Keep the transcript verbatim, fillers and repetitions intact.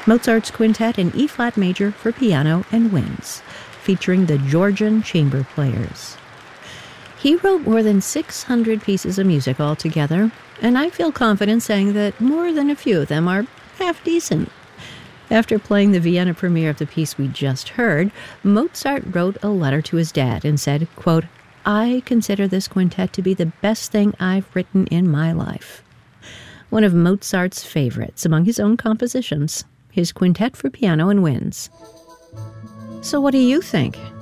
Mozart's quintet in E-flat major for piano and winds, featuring the Georgian Chamber Players. He wrote more than six hundred pieces of music altogether, and I feel confident saying that more than a few of them are half decent. After playing the Vienna premiere of the piece we just heard, Mozart wrote a letter to his dad and said, quote, "I consider this quintet to be the best thing I've written in my life." One of Mozart's favorites among his own compositions, his Quintet for Piano and Winds. So what do you think?